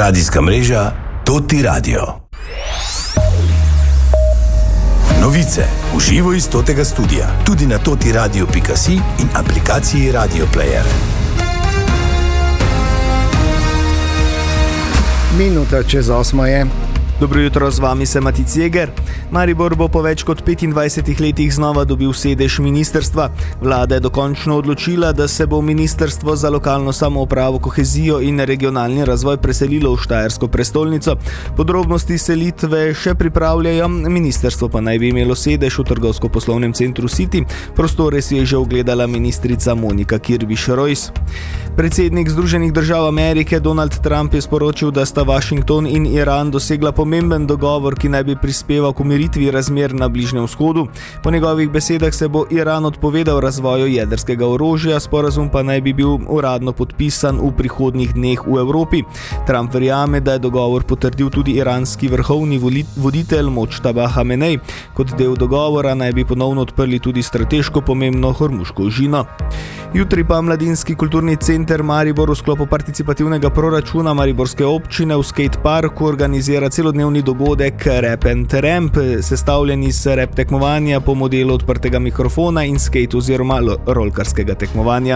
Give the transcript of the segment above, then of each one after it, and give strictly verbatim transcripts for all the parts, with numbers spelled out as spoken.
Radijska mreža Toti Radio. Novice v živo iz Totega studia, tudi na totiradio pika si in aplikaciji Radio Player. Minuta čez osmo je. Dobro jutro, z vami se Matic Jeger. Maribor bo po več kot petindvajsetih letih znova dobil sedež ministrstva. Vlada je dokončno odločila, da se bo ministrstvo za lokalno samoupravo, kohezijo in regionalni razvoj preselilo v štajersko prestolnico. Podrobnosti selitve še pripravljajo, ministrstvo pa naj bi imelo sedež v trgovsko-poslovnem centru City. Prostore si je že ogledala ministrica Monika Kirbiš-Rojs. Predsednik Združenih držav Amerike Donald Trump je sporočil, da sta Washington in Iran dosegla pomemben dogovor, ki naj bi prispeval k umiritvi razmer na Bližnjem vzhodu. Po njegovih besedah se bo Iran odpovedal razvoju jedrskega orožja, sporazum pa naj bi bil uradno podpisan v prihodnjih dneh v Evropi. Trump verjame, da je dogovor potrdil tudi iranski vrhovni voditelj Močtaba Hamenej. Kot del dogovora naj bi ponovno odprli tudi strateško pomembno Hormuško ožino. Jutri pa Mladinski kulturni center Maribor v sklopu participativnega proračuna Mariborske občine v skate parku organizira celodnevni dogodek Rap and Ramp, sestavljen iz rap tekmovanja po modelu odprtega mikrofona in skate oziroma rolkarskega tekmovanja.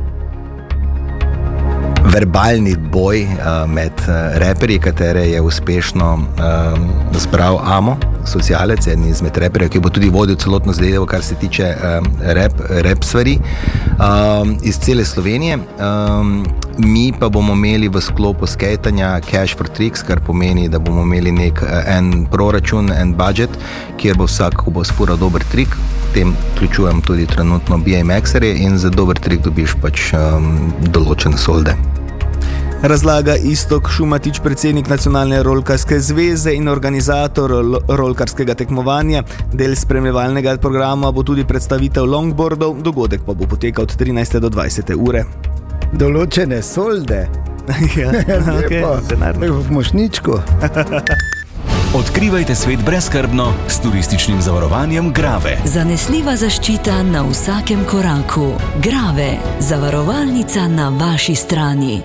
Verbalni boj uh, med uh, reperji, katere je uspešno uh, zbral Amo, socialec, en izmed reperjev, ki bo tudi vodil celotno zadevo, kar se tiče um, rap, rap stvari um, iz cele Slovenije. Um, mi pa bomo imeli v sklopu skejtanja Cash for Tricks, kar pomeni, da bomo imeli nek uh, en proračun, en budget, kjer bo vsak, ko bo sfural dober trik, tem vključujem tudi trenutno B M X-erje in za dober trik dobiš pač um, določene solde. Razlaga Iztok Šumatič, predsednik Nacionalne rolkarske zveze in organizator rolkarskega tekmovanja. Del spremljevalnega programa bo tudi predstavitev longboardov, dogodek pa bo potekal od trinajste do dvajsete ure. Določene solde? Ja, okay. Lepo v mošničku. Odkrivajte svet brezskrbno s turističnim zavarovanjem Grave. Zanesljiva zaščita na vsakem koraku. Grave, zavarovalnica na vaši strani.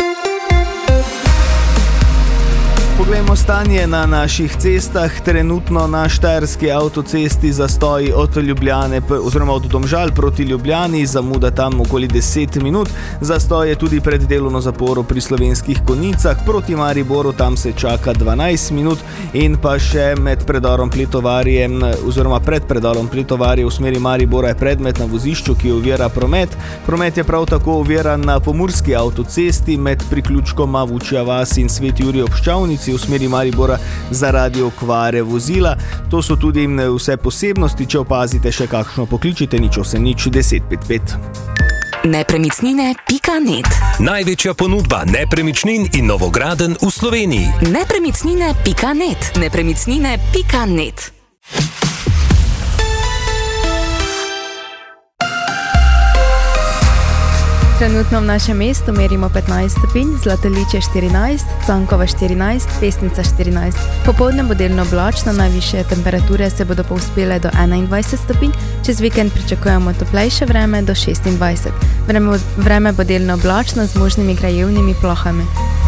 Poglejmo stanje na naših cestah. Trenutno na štajerski avtocesti zastoji od Ljubljane oziroma od Domžal proti Ljubljani, zamuda tam okoli deset minut. Zastoj je tudi pred delovno zaporo pri Slovenskih Konjicah, proti Mariboru tam se čaka dvanajst minut in pa še med predorom Pletovarje oziroma pred predorom Pletovarje v smeri Maribora je predmet na vozišču, ki ovira promet. Promet je prav tako oviran na pomurski avtocesti med priključkoma Vučja vas in Svet Jurij ob Ščavnici v smeri Maribora zaradi okvare vozila. To so tudi vse posebnosti, če opazite še kakšno, pokličite nič osem nič deset pet pet. Nepremičnine pika net. Največja ponudba nepremičnin in novogradenj v Sloveniji. Nepremičnine pika net. Nepremičnine pika net. Trenutno v našem mestu merimo petnajst stopinj, Zlatoličje štirinajst, Cankova štirinajst, Pesnica štirinajst. Popoldne bo delno oblačno, najvišje temperature se bodo povzpele do enaindvajset stopinj, čez vikend pričakujemo toplejše vreme do šestindvajset. Vreme, vreme bo delno oblačno z možnimi krajevnimi plohami.